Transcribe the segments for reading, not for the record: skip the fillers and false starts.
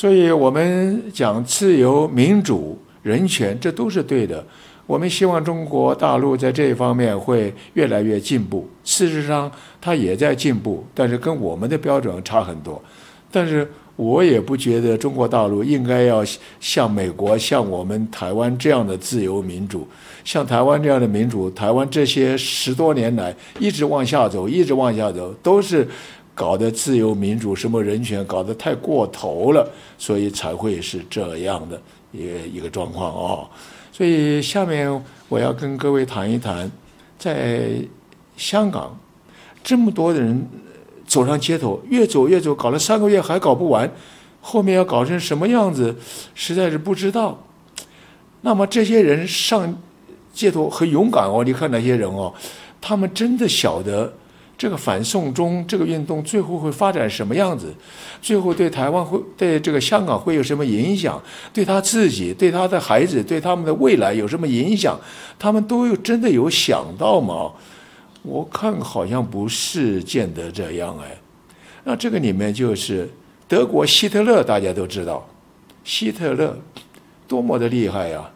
所以我们讲自由、民主、人权，这都是对的。我们希望中国大陆在这一方面会越来越进步。事实上，它也在进步，但是跟我们的标准差很多。但是我也不觉得中国大陆应该要像美国、像我们台湾这样的自由民主。像台湾这样的民主，台湾这些10多年来一直往下走，一直往下走，都是搞得自由民主、什么人权搞得太过头了，所以才会是这样的一个状况哦。所以下面我要跟各位谈一谈，在香港这么多的人走上街头，越走越走，搞了3个月还搞不完，后面要搞成什么样子，实在是不知道。那么这些人上街头很勇敢哦，你看那些人哦，他们真的晓得这个反送中这个运动最后会发展什么样子，最后对台湾会对这个香港会有什么影响，对他自己、对他的孩子、对他们的未来有什么影响，他们都真的有想到吗？我看好像不是见得这样哎。那这个里面就是德国希特勒，大家都知道，希特勒多么的厉害啊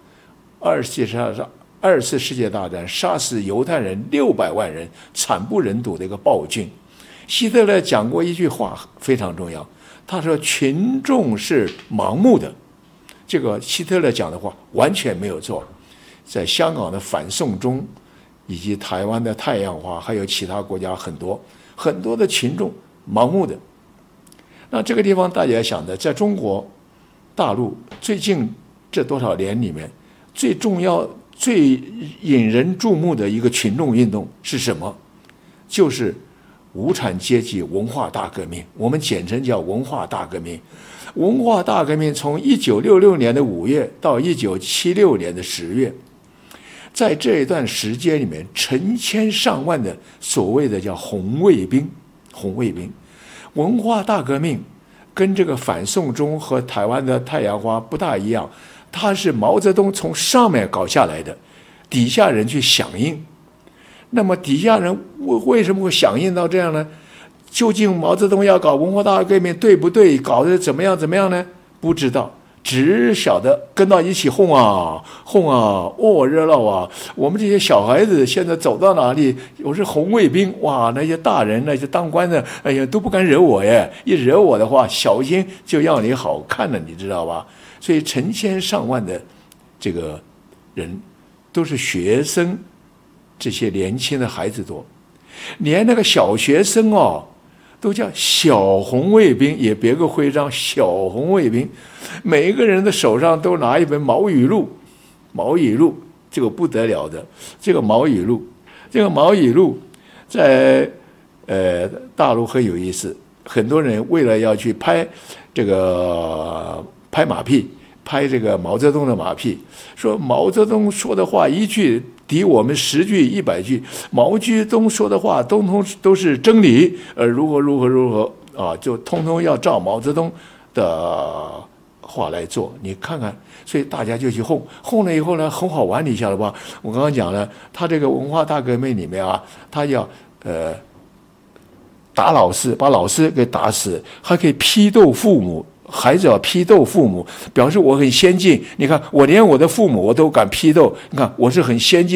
！2次世界大战杀死犹太人600万人，惨不忍睹的一个暴君。希特勒讲过一句话非常重要，他说群众是盲目的。这个希特勒讲的话完全没有错。在香港的反送中，以及台湾的太阳花，还有其他国家很多的群众盲目的。那这个地方大家想的，在中国大陆最近这多少年里面，最重要、最引人注目的一个群众运动是什么？就是无产阶级文化大革命，我们简称叫文化大革命。文化大革命从1966年的5月到1976年的10月，在这一段时间里面，成千上万的所谓的叫红卫兵，文化大革命跟这个反送中和台湾的太阳花不大一样，它是毛泽东从上面搞下来的，底下人去响应。那么底下人为什么会响应到这样呢？究竟毛泽东要搞文化大革命对不对？搞得怎么样呢？不知道，只晓得跟到一起轰啊，哦，热闹啊！我们这些小孩子现在走到哪里，我是红卫兵，哇！那些大人那些当官的，哎呀，都不敢惹我耶！一惹我的话，小心就要你好看了，你知道吧？所以成千上万的这个人都是学生，这些年轻的孩子多，连那个小学生哦，都叫小红卫兵，也别个徽章小红卫兵，每一个人的手上都拿一本毛语录，这个不得了的，这个毛语录在大陆很有意思，很多人为了要去拍这个拍马屁，拍这个毛泽东的马屁，说毛泽东说的话一句抵我们10句100句，毛泽东说的话通通都是真理，如何啊，就通通要照毛泽东的话来做。你看看，所以大家就去轰了以后呢，很好玩，你晓得吧？我刚刚讲了，他这个文化大革命里面啊，他要打老师，把老师给打死，还可以批斗父母。孩子要批斗父母，表示我很先进。你看，我连我的父母我都敢批斗，你看我是很先进。